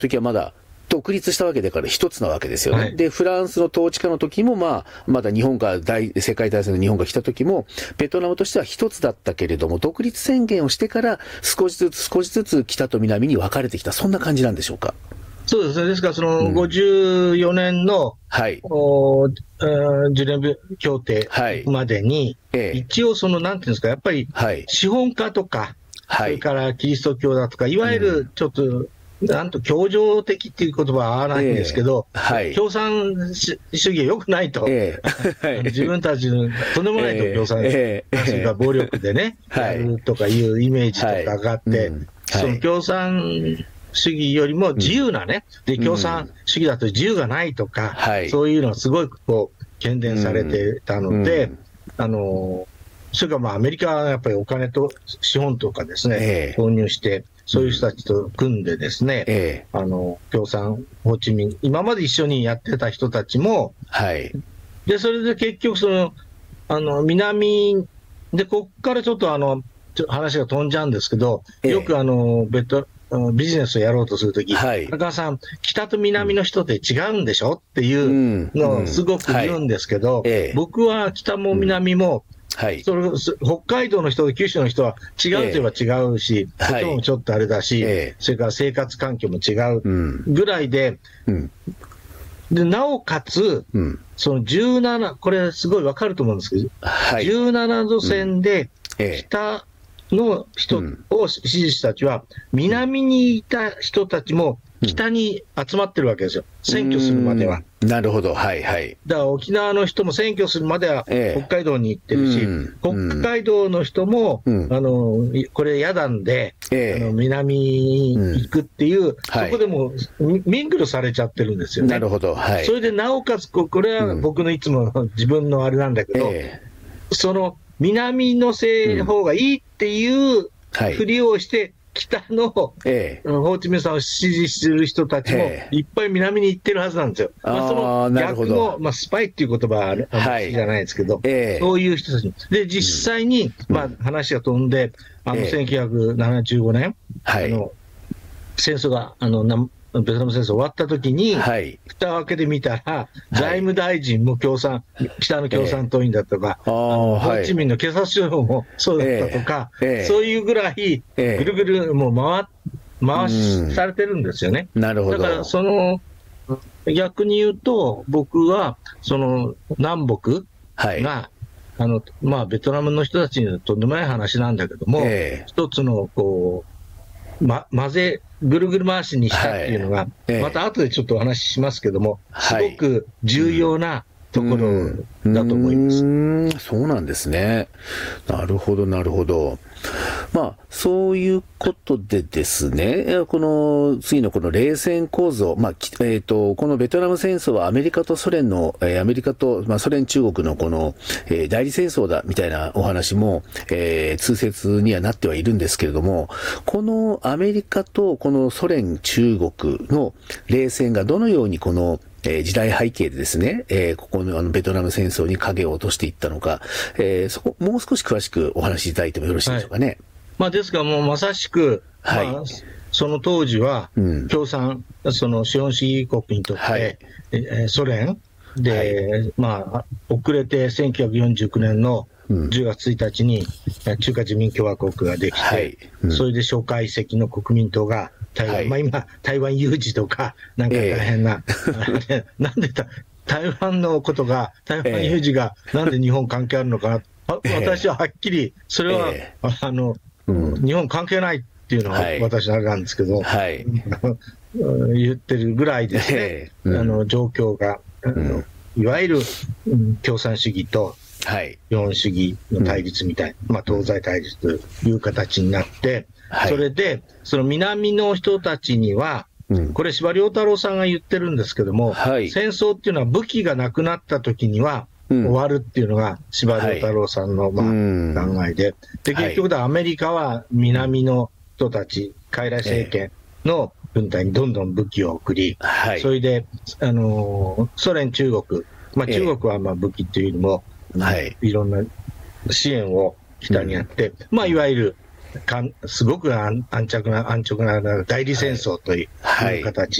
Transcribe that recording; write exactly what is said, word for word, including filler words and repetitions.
時はまだ独立したわけだから一つなわけですよね。 はい、 で、フランスの統治下の時も、まあ、まだ日本が大、世界大戦の日本が来た時も、ベトナムとしては一つだったけれども、独立宣言をしてから少しずつ少しずつ北と南に分かれてきた、そんな感じなんでしょうか。 そうですね。ですから、そのごじゅうよねんの、 うん、はい、 おジュネーブ協定までに、はい、一応その、なんていうんですか、やっぱり、資本家とか、はい、それからキリスト教だとか、いわゆるちょっと、うんなんと協情的っていう言葉は合わないんですけど、えーはい、共産主義は良くないと、えー、自分たちのとんでもないと、共産主義、えー、それから暴力でね、はい、やるとかいうイメージとかがあって、はいうんはい、その共産主義よりも自由なね、うん、で共産主義だと自由がないとか、うん、そういうのはすごいこう喧伝されてたので、うん、あのそれからまあアメリカはやっぱりお金と資本とかですね、えー、投入して、そういう人たちと組んでですね、えー、あの共産、ホーチミン、今まで一緒にやってた人たちも、はい、でそれで結局その、あの南で、ここからちょっとあのちょ話が飛んじゃうんですけど、えー、よくあのベトビジネスをやろうとするとき、はい、荒川さん、北と南の人って違うんでしょっていうのをすごく言うんですけど、僕は北も南も、はい、それ北海道の人と九州の人は違うといえば違うし、えー、こともちょっとあれだし、はい、それから生活環境も違うぐらいで、うん、でなおかつ、うん、そのじゅうなな、これすごいわかると思うんですけど、はい、じゅうななど線で北の人を支持した人たちは、南にいた人たちも北に集まってるわけですよ、選挙するまでは。 なるほど、はいはい。 だから沖縄の人も選挙するまでは北海道に行ってるし、えーうん、北海道の人も、うん、あのこれ嫌なんで、えー、あの南に行くっていう、うん、そこでもミングルされちゃってるんですよね。 なるほど、はい。 それでなおかつ、これは僕のいつもの自分のあれなんだけど、えー、その南のせい方がいいっていうふりをして、はい北の、ええ、ホーチミンさんを支持する人たちもいっぱい南に行ってるはずなんですよ。ええ、まあ、その逆の、まあ、スパイっていう言葉はあれ、はい、好きじゃないですけど、ええ、そういう人たちで実際に、うんまあ、話が飛んで、あのせんきゅうひゃくななじゅうごねん、はい、あの戦争があのベトナム戦争終わった時に、はい、蓋を開けてみたら、財務大臣も共産、はい、北の共産党員だとか、えー、ホーチミンの警察署もそうだったとか、えー、そういうぐらい、ぐるぐるもう回回しされてるんですよね。 なるほど。 だからその逆に言うと、僕はその南北が、はい、あのまあ、ベトナムの人たちにはとんでもない話なんだけども、えー、一つのこう、ま、混ぜぐるぐる回しにしたっていうのが、はいええ、また後でちょっとお話ししますけども、はい、すごく重要なところだと思います。 うーん、そうなんですね。なるほど、なるほど。まあ、そういうことでですね、この次のこの冷戦構造、まあ、えっと、このベトナム戦争はアメリカとソ連の、えー、アメリカと、まあ、ソ連中国のこの、えー、代理戦争だみたいなお話も、えー、通説にはなってはいるんですけれども、このアメリカとこのソ連中国の冷戦がどのようにこのえー、時代背景でですね、えー、ここのあのベトナム戦争に影を落としていったのか、えー、そこもう少し詳しくお話しいただいてもよろしいでしょうかね。はい、 まあ、ですがもうまさしく、はいまあ、その当時は共産、うん、その資本主義国にとって、はいえー、ソ連で、はいまあ、遅れてせんきゅうひゃくよんじゅうきゅうねんのじゅうがつついたちに中華人民共和国ができて、はいうん、それで蒋介石の国民党が台湾、はいまあ、今、台湾有事とか、なんか大変な、えー、なんでた台湾のことが、台湾有事がなんで日本関係あるのかな、えー、私ははっきり、それは、えー、あの、うん、日本関係ないっていうのは私はあれなんですけど、はい、言ってるぐらいですね、えーうん、あの状況が、うん、いわゆる、うん、共産主義と、はい、資本主義の対立みたいな、うんまあ、東西対立という形になって、はい、それで、その南の人たちには、うん、これ、司馬遼太郎さんが言ってるんですけども、はい、戦争っていうのは武器がなくなった時には終わるっていうのが司馬遼太郎さんのまあ考えで、で結局アメリカは南の人たち、傀儡政権の軍隊にどんどん武器を送り、はい、それで、あのー、ソ連、中国、まあ、中国はまあ武器っていうよりも、はい、いろんな支援を北にやって、うんまあ、いわゆるかんすごく安安直な安直な代理戦争という,、はい、いう形